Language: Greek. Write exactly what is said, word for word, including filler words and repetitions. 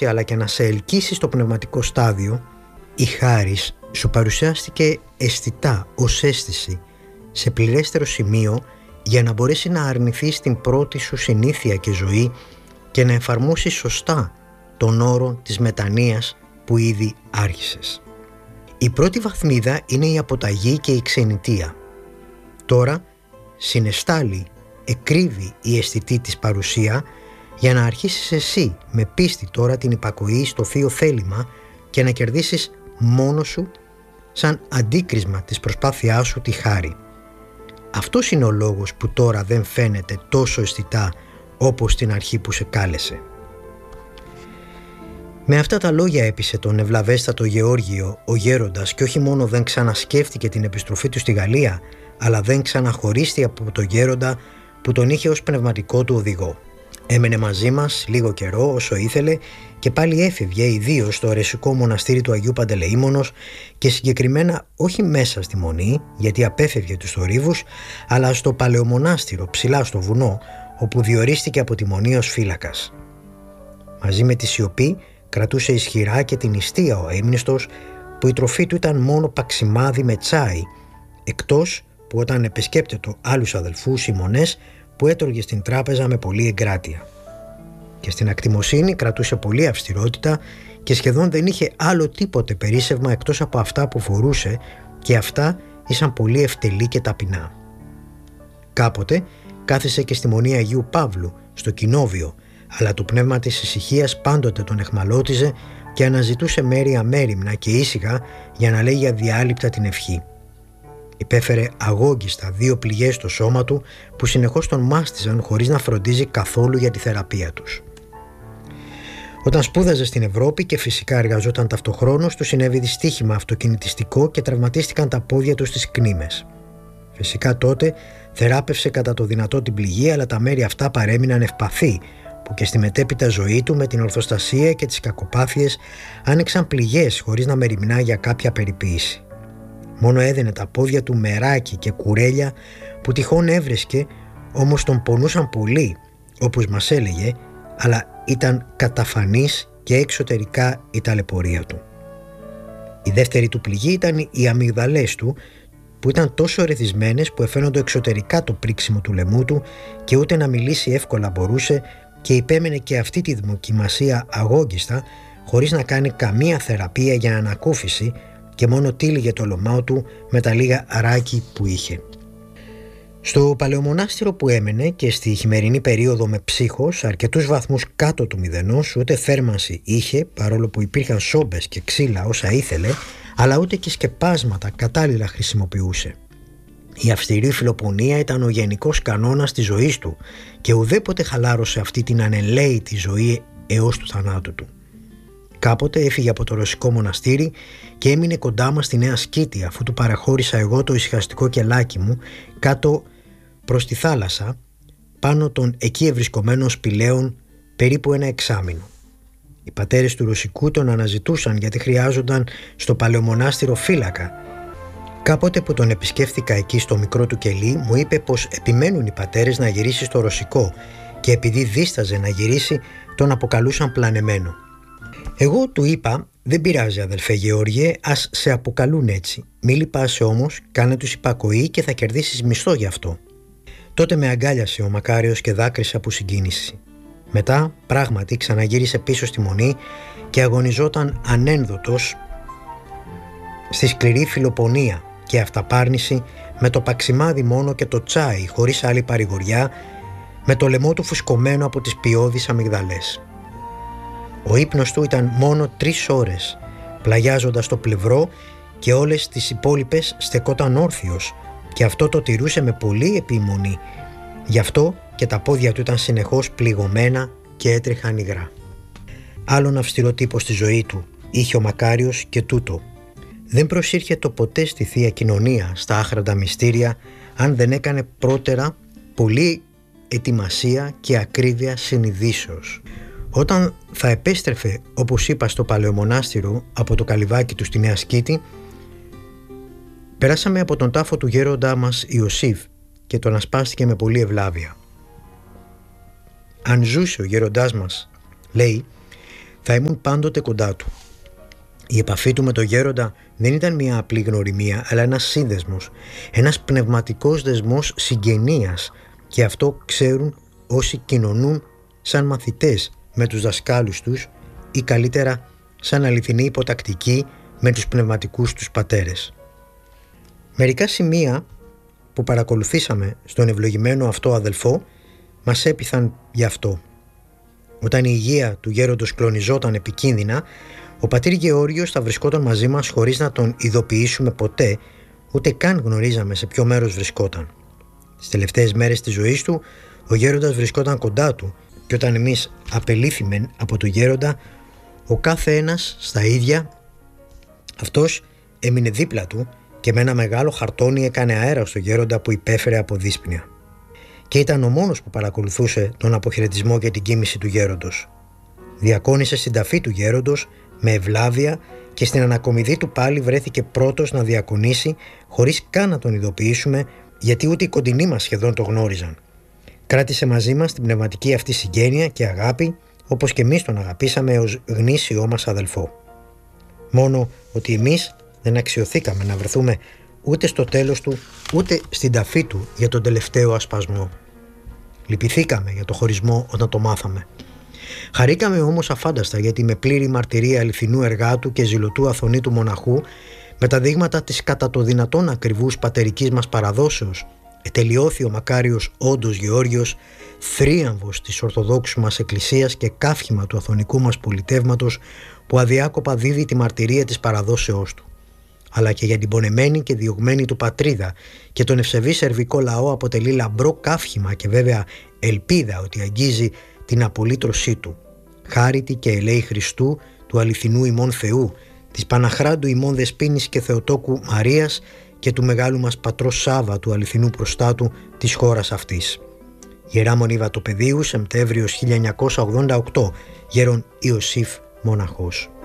βοηθήσει αλλά και να σε ελκύσει στο πνευματικό στάδιο, η χάρις σου παρουσιάστηκε αισθητά ως αίσθηση σε πληρέστερο σημείο για να μπορέσει να αρνηθείς την πρώτη σου συνήθεια και ζωή και να εφαρμόσεις σωστά τον όρο της μετανοίας που ήδη άρχισες. Η πρώτη βαθμίδα είναι η αποταγή και η ξενιτεία. Τώρα συναισθάλει, εκρύβει η αισθητή της παρουσία για να αρχίσεις εσύ με πίστη τώρα την υπακοή στο θείο θέλημα και να κερδίσεις μόνος σου σαν αντίκρισμα της προσπάθειάς σου τη χάρη. Αυτός είναι ο λόγος που τώρα δεν φαίνεται τόσο αισθητά όπως στην αρχή που σε κάλεσε. Με αυτά τα λόγια έπεισε τον ευλαβέστατο Γεώργιο ο γέροντας και όχι μόνο δεν ξανασκέφτηκε την επιστροφή του στη Γαλλία, αλλά δεν ξαναχωρίστη από τον γέροντα που τον είχε ως πνευματικό του οδηγό. Έμενε μαζί μας λίγο καιρό όσο ήθελε και πάλι έφευγε ιδίως στο αιρεσικό μοναστήρι του Αγίου Παντελεήμονος και συγκεκριμένα όχι μέσα στη Μονή, γιατί απέφευγε τους θορύβους, αλλά στο Παλαιομονάστηρο ψηλά στο βουνό, όπου διορίστηκε από τη Μονή ως φύλακας. Μαζί με τη σιωπή κρατούσε ισχυρά και την νηστεία ο έμνηστος, που η τροφή του ήταν μόνο παξιμάδι με τσάι, εκτός που όταν επισκέπτετο άλλους αδελφούς ή μονές που έτρωγε στην τράπεζα με πολλή εγκράτεια. Και στην ακτιμοσύνη κρατούσε πολλή αυστηρότητα και σχεδόν δεν είχε άλλο τίποτε περίσσευμα εκτός από αυτά που φορούσε, και αυτά ήσαν πολύ ευτελή και ταπεινά. Κάποτε κάθισε και στη Μονή Αγίου Παύλου στο κοινόβιο, αλλά το πνεύμα της ησυχίας πάντοτε τον εχμαλώτιζε και αναζητούσε μέρη αμέριμνα και ήσυχα για να λέγει αδιάλειπτα την ευχή. Υπέφερε αγόγγιστα δύο πληγές στο σώμα του που συνεχώς τον μάστιζαν χωρίς να φροντίζει καθόλου για τη θεραπεία τους. Όταν σπούδαζε στην Ευρώπη και φυσικά εργαζόταν ταυτοχρόνως, του συνέβη δυστύχημα αυτοκινητιστικό και τραυματίστηκαν τα πόδια του στις κνήμες. Φυσικά τότε θεράπευσε κατά το δυνατό την πληγή, αλλά τα μέρη αυτά παρέμειναν ευπαθή, που και στη μετέπειτα ζωή του με την ορθοστασία και τις κακοπάθειες άνοιξαν πληγές χωρίς να μεριμνά για κάποια περιποίηση. Μόνο έδαινε τα πόδια του μεράκι και κουρέλια που τυχόν έβρεσκε, όμως τον πονούσαν πολύ, όπως μας έλεγε, αλλά ήταν καταφανής και εξωτερικά η ταλαιπωρία του. Η δεύτερη του πληγή ήταν οι αμυγδαλές του, που ήταν τόσο ερεθισμένες που εφαίνονται εξωτερικά το πρίξιμο του λαιμού του και ούτε να μιλήσει εύκολα μπορούσε, και υπέμενε και αυτή τη δοκιμασία αγόγγιστα χωρίς να κάνει καμία θεραπεία για ανακούφιση και μόνο τύλιγε το λαιμά του με τα λίγα αράκι που είχε. Στο Παλαιομονάστηρο που έμενε και στη χειμερινή περίοδο με ψύχος αρκετούς βαθμούς κάτω του μηδενός, ούτε θέρμανση είχε, παρόλο που υπήρχαν σόμπες και ξύλα όσα ήθελε, αλλά ούτε και σκεπάσματα κατάλληλα χρησιμοποιούσε. Η αυστηρή φιλοπονία ήταν ο γενικός κανόνας της ζωής του και ουδέποτε χαλάρωσε αυτή την ανελαίητη ζωή έως του θανάτου του. Κάποτε έφυγε από το ρωσικό μοναστήρι και έμεινε κοντά μας στη Νέα Σκήτη, αφού του παραχώρησα εγώ το ησυχαστικό κελάκι μου κάτω προς τη θάλασσα, πάνω των εκεί ευρισκομένων σπηλαίων, περίπου ένα εξάμηνο. Οι πατέρες του Ρωσικού τον αναζητούσαν γιατί χρειάζονταν στο Παλαιομονάστηρο φύλακα. Κάποτε που τον επισκέφθηκα εκεί στο μικρό του κελί, μου είπε πως επιμένουν οι πατέρες να γυρίσει στο Ρωσικό και επειδή δίσταζε να γυρίσει τον αποκαλούσαν πλανεμένο. Εγώ του είπα, δεν πειράζει αδελφέ Γεώργιε, ας σε αποκαλούν έτσι. Μη λυπάσαι όμως, κάνε τους υπακοή και θα κερδίσεις μισθό γι' αυτό. Τότε με αγκάλιασε ο μακάριος και δάκρυσα από συγκίνηση. Μετά πράγματι ξαναγύρισε πίσω στη Μονή και αγωνιζόταν ανένδοτος στη σκληρή φιλοπονία και αυταπάρνηση, με το παξιμάδι μόνο και το τσάι χωρίς άλλη παρηγοριά, με το λαιμό του φουσκωμένο από τις ποιώδεις αμυγδαλές. Ο ύπνος του ήταν μόνο τρεις ώρες, πλαγιάζοντας το πλευρό, και όλες τις υπόλοιπες στεκόταν όρθιος, και αυτό το τηρούσε με πολλή επιμονή. Γι' αυτό και τα πόδια του ήταν συνεχώς πληγωμένα και έτρεχαν υγρά. Άλλον αυστηρό τύπο στη ζωή του είχε ο μακάριος και τούτο. Δεν προσήρχετο ποτέ στη Θεία Κοινωνία, στα άχραντα μυστήρια, αν δεν έκανε πρώτερα πολλή ετοιμασία και ακρίβεια συνειδήσεως. Όταν θα επέστρεφε, όπως είπα, στο Παλαιομονάστηρο από το καλυβάκι του στη Νέα Σκήτη, περάσαμε από τον τάφο του γέροντά μας Ιωσήφ και τον ασπάστηκε με πολλή ευλάβεια. Αν ζούσε ο γέροντάς μας, λέει, θα ήμουν πάντοτε κοντά του. Η επαφή του με τον γέροντα δεν ήταν μια απλή γνωριμία, αλλά ένας σύνδεσμος, ένας πνευματικός δεσμός συγγενείας, και αυτό ξέρουν όσοι κοινωνούν σαν μαθητές με τους δασκάλους τους ή καλύτερα σαν αληθινοί υποτακτικοί με τους πνευματικούς τους πατέρες. Μερικά σημεία που παρακολουθήσαμε στον ευλογημένο αυτό αδελφό μας έπειθαν γι' αυτό. Όταν η υγεία του γέροντος κλονιζόταν επικίνδυνα, ο πατήρ Γεώργιος θα βρισκόταν μαζί μας χωρίς να τον ειδοποιήσουμε ποτέ, ούτε καν γνωρίζαμε σε ποιο μέρος βρισκόταν. Στις τελευταίες μέρες της ζωής του, ο γέροντας βρισκόταν κοντά του, και όταν εμείς απελήθημεν από τον γέροντα, ο κάθε ένας στα ίδια, αυτός έμεινε δίπλα του και με ένα μεγάλο χαρτόνι έκανε αέρα στο γέροντα που υπέφερε από δύσπνοια. Και ήταν ο μόνος που παρακολουθούσε τον αποχαιρετισμό και την κοίμηση του γέροντος. Διακόνησε στην ταφή του γέροντος με ευλάβεια και στην ανακομιδή του πάλι βρέθηκε πρώτος να διακονήσει χωρίς καν να τον ειδοποιήσουμε, γιατί ούτε οι κοντινοί μας σχεδόν το γνώριζαν. Κράτησε μαζί μας την πνευματική αυτή συγγένεια και αγάπη, όπως και εμείς τον αγαπήσαμε ως γνήσιό μας αδελφό. Μόνο ότι εμείς δεν αξιωθήκαμε να βρεθούμε ούτε στο τέλος του, ούτε στην ταφή του για τον τελευταίο ασπασμό. Λυπηθήκαμε για το χωρισμό όταν το μάθαμε. Χαρήκαμε όμως αφάνταστα, γιατί με πλήρη μαρτυρία αληθινού εργάτου και ζηλωτού αθωνήτου μοναχού, με τα δείγματα της κατά το δυνατόν ακριβούς πατερικής μας παραδόσεως, ετελειώθη ο μακάριος όντως Γεώργιος, θρίαμβος της Ορθοδόξου μας Εκκλησίας και καύχημα του αθωνικού μας πολιτεύματος, που αδιάκοπα δίδει τη μαρτυρία της παραδόσεώς του. Αλλά και για την πονεμένη και διωγμένη του πατρίδα και τον ευσεβή σερβικό λαό αποτελεί λαμπρό καύχημα και βέβαια ελπίδα ότι αγγίζει την απολύτρωσή του. Χάρητη και ελέη Χριστού, του αληθινού ημών Θεού, της Παναχράντου ημών Δεσποίνης και Θεοτόκου Μαρίας και του μεγάλου μας πατρός Σάβα, του αληθινού προστάτου της χώρας αυτής. Ιερά Μονή Βατοπεδίου, Σεπτέμβριος χίλια εννιακόσια ογδόντα οκτώ, γέρον Ιωσήφ μοναχός.